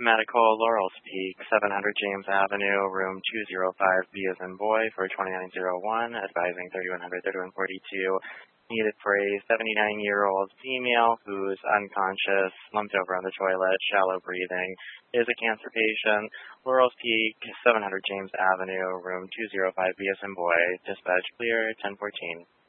Medical, Laurel's Peak, 700 James Avenue, room 205, B as in boy, for 2901, advising 3100, 3142. Needed for a 79-year-old female who's unconscious, slumped over on the toilet, shallow breathing, is a cancer patient. Laurel's Peak, 700 James Avenue, room 205, B as in boy, dispatch clear, 1014.